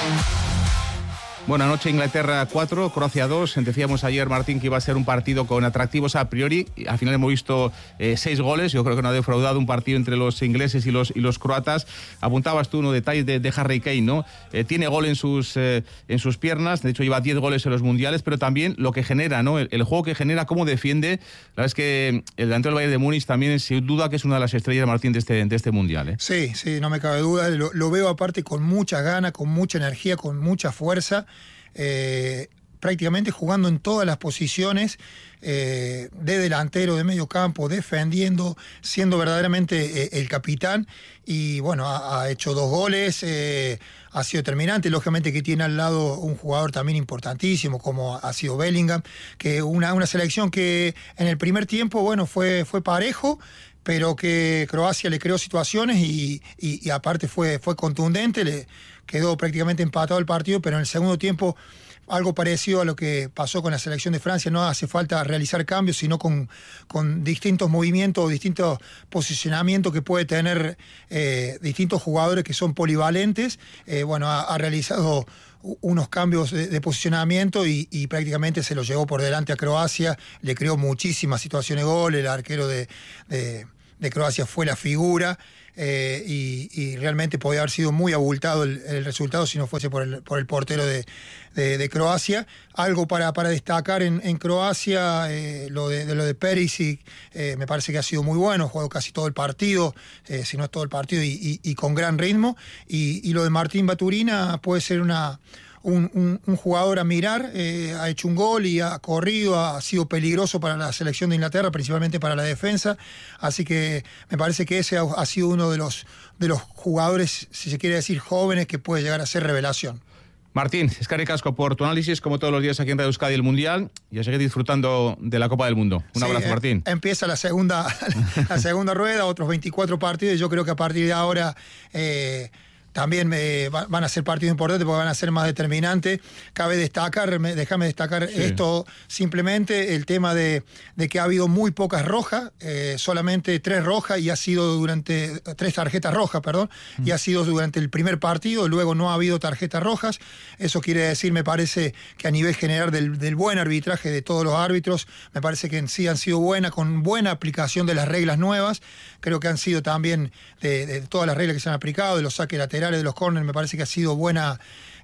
Bueno, anoche Inglaterra 4, Croacia 2. Decíamos ayer, Martín, que iba a ser un partido con atractivos a priori. Al final hemos visto 6 goles. Yo creo que no ha defraudado un partido entre los ingleses y los croatas. Apuntabas tú unos detalles de Harry Kane, ¿no? Tiene gol en sus piernas. De hecho, lleva 10 goles en los mundiales. Pero también lo que genera, ¿no? El juego que genera, cómo defiende. La verdad es que el delantero del Bayern de Múnich también, sin duda, que es una de las estrellas, Martín, de este mundial, ¿eh? Sí, no me cabe duda. Lo veo aparte con mucha gana, con mucha energía, con mucha fuerza. Prácticamente jugando en todas las posiciones, de delantero, de medio campo, defendiendo, siendo verdaderamente el capitán. Y bueno, ha hecho 2 goles, ha sido determinante. Lógicamente que tiene al lado un jugador también importantísimo como ha sido Bellingham, que una selección que en el primer tiempo, bueno, fue parejo, pero que Croacia le creó situaciones y aparte fue contundente. Le quedó prácticamente empatado el partido, pero en el segundo tiempo, algo parecido a lo que pasó con la selección de Francia, no hace falta realizar cambios, sino con distintos movimientos, distintos posicionamientos que puede tener distintos jugadores que son polivalentes. Bueno, ha realizado unos cambios de posicionamiento y prácticamente se lo llevó por delante a Croacia, le creó muchísimas situaciones de gol. El arquero de Croacia fue la figura. Y realmente podía haber sido muy abultado el resultado si no fuese por el portero de Croacia. Algo para destacar en Croacia, lo de Perisic, me parece que ha sido muy bueno, ha jugado casi todo el partido, si no es todo el partido, y con gran ritmo. Y lo de Martín Baturina puede ser un jugador a mirar. Ha hecho un gol y ha corrido, ha sido peligroso para la selección de Inglaterra, principalmente para la defensa, así que me parece que ese ha sido uno de los jugadores, si se quiere decir, jóvenes, que puede llegar a ser revelación. Martín, eskerrik asko por tu análisis, como todos los días aquí en Radio Euskadi, el Mundial, y a seguir disfrutando de la Copa del Mundo. Un abrazo, Martín. Empieza la segunda rueda, otros 24 partidos, y yo creo que a partir de ahora también van a ser partidos importantes porque van a ser más determinantes. Cabe destacar, déjame destacar esto simplemente, el tema de que ha habido muy pocas rojas, solamente 3 rojas, y ha sido 3 tarjetas rojas, perdón, y ha sido durante el primer partido. Luego no ha habido tarjetas rojas. Eso quiere decir, me parece, que a nivel general del buen arbitraje de todos los árbitros, me parece que en sí han sido buenas, con buena aplicación de las reglas nuevas. Creo que han sido también de todas las reglas que se han aplicado, de los saques laterales, de los córneres. Me parece que ha sido buena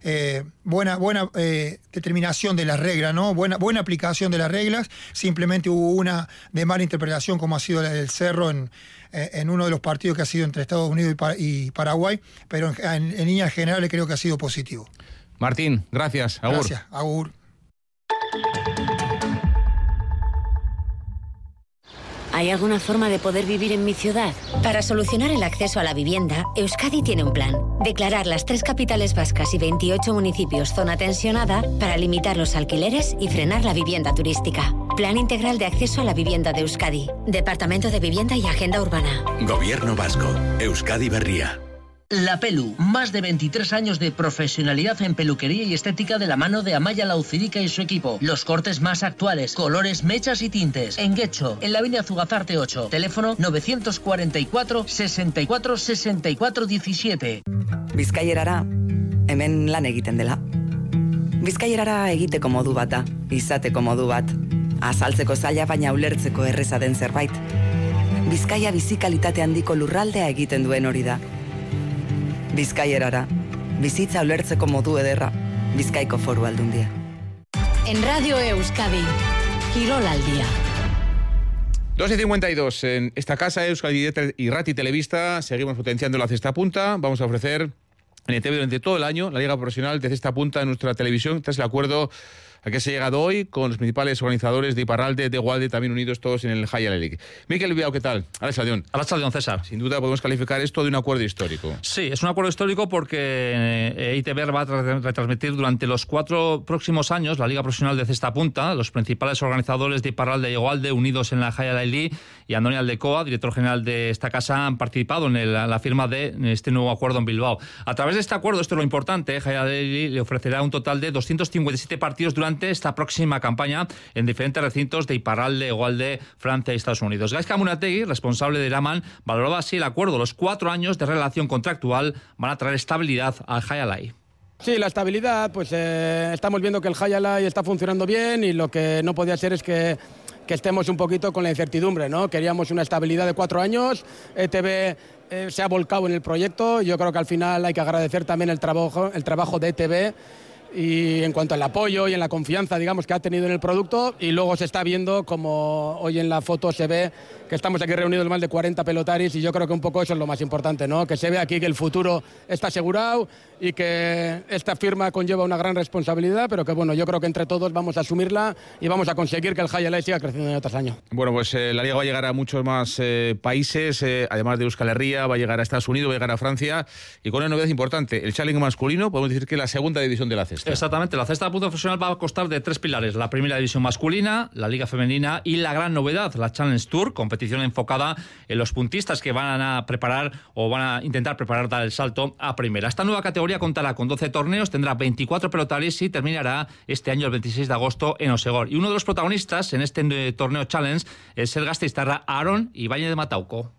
determinación de las reglas, ¿no? Buena aplicación de las reglas. Simplemente hubo una de mala interpretación, como ha sido la del Cerro en uno de los partidos que ha sido entre Estados Unidos y Paraguay, pero en líneas generales creo que ha sido positivo. Martín, gracias. Agur. Gracias, agur. ¿Hay alguna forma de poder vivir en mi ciudad? Para solucionar el acceso a la vivienda, Euskadi tiene un plan. Declarar las 3 capitales vascas y 28 municipios zona tensionada para limitar los alquileres y frenar la vivienda turística. Plan integral de acceso a la vivienda de Euskadi. Departamento de Vivienda y Agenda Urbana. Gobierno vasco. Euskadi Berria. La Pelu, más de 23 años de profesionalidad en peluquería y estética de la mano de Amaya Laucirica y su equipo. Los cortes más actuales, colores, mechas y tintes. En Guecho, en la avenida Zugazarte 8. Teléfono 944 64 64 17. Bizkaierara, hemen lan egiten dela. Bizkaierara egiteko modu bat da, izateko modu bat. Azaltzeko zaila, baina ulertzeko erreza den zerbait. Bizkaia bizikalitate handiko lurraldea egiten duen hori da. Bizkaierara, bizitza ulertzeko modu ederra, Bizkaiko Foru Aldundia. En Radio Euskadi, Kirol al día. 2:52 en esta casa, Euskadi Irrati Telebista. Seguimos potenciando la cesta punta. Vamos a ofrecer en ETV durante todo el año la Liga Profesional de Cesta Punta en nuestra televisión, tras el acuerdo a que se ha llegado hoy con los principales organizadores de Iparralde, de Gualde, también unidos todos en el Jaya League. Mikel Biao, ¿qué tal? Arratsaldeon, César. Sin duda podemos calificar esto de un acuerdo histórico. Sí, es un acuerdo histórico porque ITV va a retransmitir durante los 4 próximos años la Liga Profesional de Cesta Punta. Los principales organizadores de Iparralde y Gualde, unidos en la Jaya League, y Andoni Aldecoa, director general de esta casa, han participado en la firma de este nuevo acuerdo en Bilbao. A través de este acuerdo, esto es lo importante, Jaya League le ofrecerá un total de 257 partidos durante esta próxima campaña en diferentes recintos de Iparralde, Hegoalde, Francia y Estados Unidos. Gaizka Munategui, responsable de Eraman, valoraba así el acuerdo. Los 4 años de relación contractual van a traer estabilidad al Jaya League. Sí, la estabilidad, pues estamos viendo que el Jaya Alai está funcionando bien y lo que no podía ser es que estemos un poquito con la incertidumbre, ¿no? Queríamos una estabilidad de 4 años, ETB se ha volcado en el proyecto, yo creo que al final hay que agradecer también el trabajo de ETB y en cuanto al apoyo y en la confianza, digamos, que ha tenido en el producto, y luego se está viendo, como hoy en la foto se ve, que estamos aquí reunidos más de 40 pelotaris, y yo creo que un poco eso es lo más importante, ¿no? Que se ve aquí que el futuro está asegurado y que esta firma conlleva una gran responsabilidad, pero que bueno, yo creo que entre todos vamos a asumirla y vamos a conseguir que el Jaya Alai siga creciendo año tras año. Bueno, pues la Liga va a llegar a muchos más países, además de Euskal Herria, va a llegar a Estados Unidos, va a llegar a Francia, y con una novedad importante, el Challenge masculino, podemos decir que es la segunda división de la cesta. Exactamente, la cesta de punto profesional va a constar de 3 pilares: la primera división masculina, la liga femenina y la gran novedad, la Challenge Tour, competición enfocada en los puntistas que van a preparar o van a intentar preparar dar el salto a primera. Esta nueva categoría contará con 12 torneos, tendrá 24 pelotaris y terminará este año el 26 de agosto en Osegor. Y uno de los protagonistas en este torneo Challenge es el gasteiztarra Aaron Ibáñez de Matauco.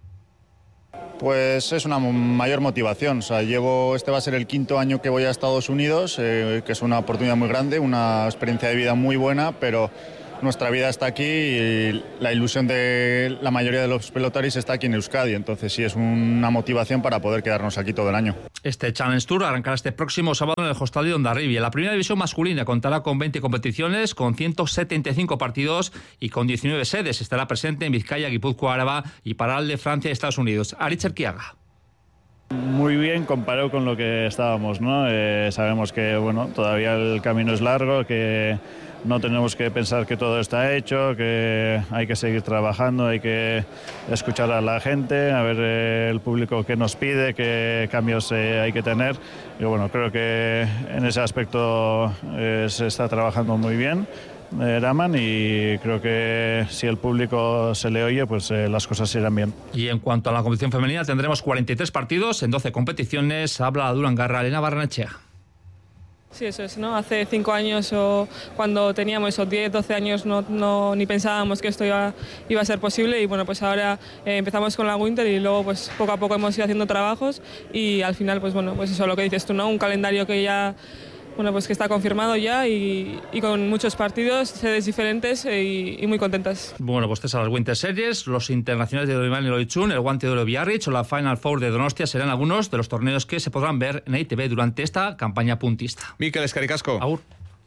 Pues es una mayor motivación. O sea, este va a ser el 5º año que voy a Estados Unidos, que es una oportunidad muy grande, una experiencia de vida muy buena, pero nuestra vida está aquí y la ilusión de la mayoría de los pelotaris está aquí en Euskadi. Entonces sí, es una motivación para poder quedarnos aquí todo el año. Este Challenge Tour arrancará este próximo sábado en el Hostal de Hondarribia. La primera división masculina contará con 20 competiciones, con 175 partidos y con 19 sedes. Estará presente en Vizcaya, Guipúzcoa, Araba y Parral, Francia y Estados Unidos. Aritz Erquiaga. Muy bien comparado con lo que estábamos, ¿no? Sabemos que bueno, todavía el camino es largo, que no tenemos que pensar que todo está hecho, que hay que seguir trabajando, hay que escuchar a la gente, a ver el público qué nos pide, qué cambios hay que tener. Y bueno, creo que en ese aspecto se está trabajando muy bien Raman, y creo que si el público se le oye, pues las cosas irán bien. Y en cuanto a la competición femenina, tendremos 43 partidos en 12 competiciones. Habla Durangarra Elena Barrenechea. Sí, eso es, ¿no? Hace 5 años o cuando teníamos esos 10, 12 años no ni pensábamos que esto iba a ser posible, y bueno, pues ahora empezamos con la Winter y luego pues poco a poco hemos ido haciendo trabajos y al final pues bueno, pues eso, lo que dices tú, ¿no? Un calendario que ya, bueno, pues que está confirmado ya y con muchos partidos, sedes diferentes y muy contentas. Bueno, pues estas son las Winter Series, los internacionales de Dorimán y Loitzun, el Guante de Oro Biarritz o la Final Four de Donostia serán algunos de los torneos que se podrán ver en ITV durante esta campaña puntista. Mikel Escaricasco. Agur.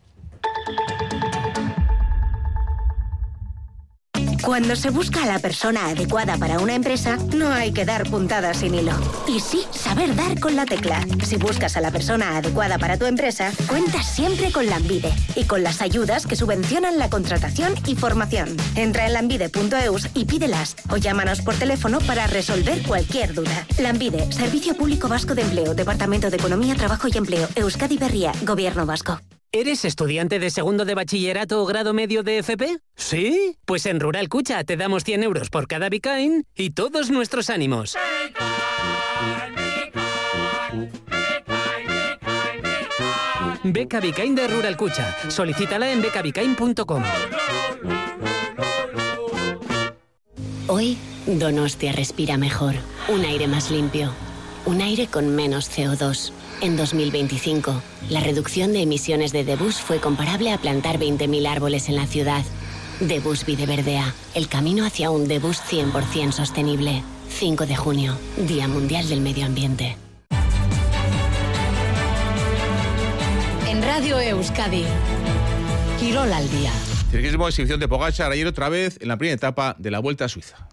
Cuando se busca a la persona adecuada para una empresa, no hay que dar puntadas sin hilo. Y sí, saber dar con la tecla. Si buscas a la persona adecuada para tu empresa, cuentas siempre con Lanbide y con las ayudas que subvencionan la contratación y formación. Entra en lanbide.eus y pídelas o llámanos por teléfono para resolver cualquier duda. Lanbide, Servicio Público Vasco de Empleo, Departamento de Economía, Trabajo y Empleo, Euskadi Berria, Gobierno Vasco. ¿Eres estudiante de segundo de bachillerato o grado medio de FP? ¿Sí? Pues en Rural Cucha te damos 100 euros por cada Bicain y todos nuestros ánimos. Beca Bicain de Rural Cucha. Solicítala en becabicain.com. Hoy, Donostia respira mejor. Un aire más limpio. Un aire con menos CO2. En 2025, la reducción de emisiones de Debus fue comparable a plantar 20.000 árboles en la ciudad. Debus Videverdea, el camino hacia un Debus 100% sostenible. 5 de junio, Día Mundial del Medio Ambiente. En Radio Euskadi, Quirol al día. Ciclismo, exhibición de Pogačar ayer otra vez en la primera etapa de la Vuelta a Suiza.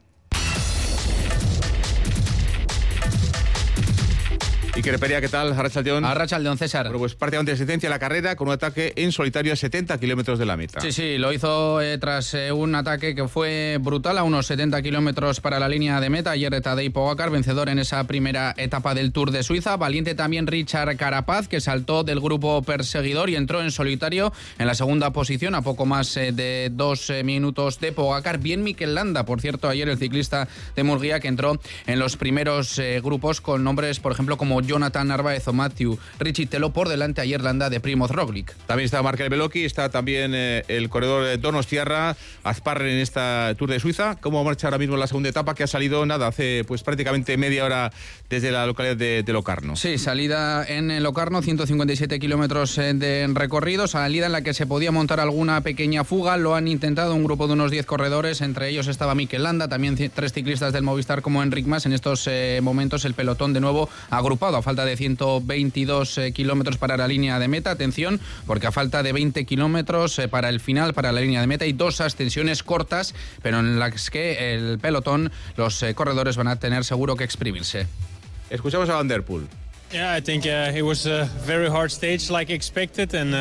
Iker Peria, ¿qué tal? Arratsaldeon. Arratsaldeon, César. Bueno, pues prácticamente asistencia a la carrera con un ataque en solitario a 70 kilómetros de la meta. Sí, lo hizo tras un ataque que fue brutal a unos 70 kilómetros para la línea de meta. Ayer Tadej Pogačar, vencedor en esa primera etapa del Tour de Suiza. Valiente también Richard Carapaz, que saltó del grupo perseguidor y entró en solitario en la segunda posición, a poco más de 2 minutos de Pogačar. Bien Mikel Landa, por cierto, ayer el ciclista de Murguía, que entró en los primeros grupos con nombres, por ejemplo, como Jonathan Narváez o Matthew Riccitello por delante a Irlanda de Primoz Roglic. También está Markel Beloki, está también el corredor Donostiarra, Azparren en esta Tour de Suiza. ¿Cómo marcha ahora mismo la segunda etapa, que ha salido hace pues prácticamente media hora desde la localidad de Locarno? Sí, salida en Locarno, 157 kilómetros de recorrido, salida en la que se podía montar alguna pequeña fuga. Lo han intentado un grupo de unos 10 corredores, entre ellos estaba Mikel Landa, también 3 ciclistas del Movistar como Enric Mas. En estos momentos el pelotón de nuevo agrupado a falta de 122 kilómetros para la línea de meta. Atención, porque a falta de 20 kilómetros para el final, para la línea de meta, hay 2 ascensiones cortas, pero en las que el pelotón, los corredores van a tener seguro que exprimirse. Escuchamos a Van der Poel. Yeah, I think it was a very hard stage like expected, and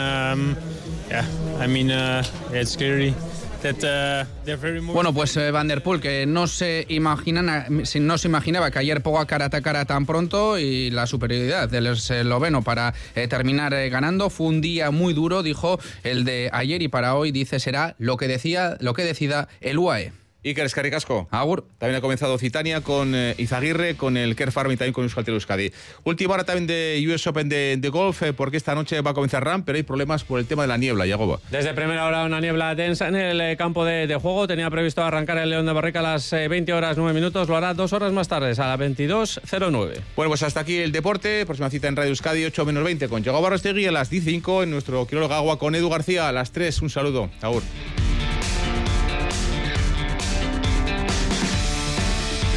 it's clearly that they're very moving. Bueno, pues Van der Poel, que no se imaginaba que ayer Pogacar atacara tan pronto, y la superioridad del esloveno para terminar ganando. Fue un día muy duro, dijo, el de ayer, y para hoy dice será lo que decida el UAE. Iker, eskerrik asko. Agur. También ha comenzado Occitania con Izaguirre, con el Kerr Farm y también con Euskaltel Euskadi. Última hora también de US Open de golf, porque esta noche va a comenzar RAM, pero hay problemas por el tema de la niebla, Yagoba. Desde primera hora una niebla densa en el campo de juego. Tenía previsto arrancar el León de Barrica a las 20 horas 9 minutos. Lo hará 2 horas más tarde, a las 22:09. Bueno, pues hasta aquí el deporte. Próxima cita en Radio Euskadi, 8 menos 20, con Yagoba Arostegui. A las 15 en nuestro Quirólogo Agua con Edu García. A las 3, un saludo. Agur.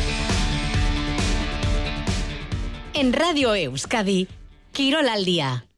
En Radio Euskadi, Quirol al día.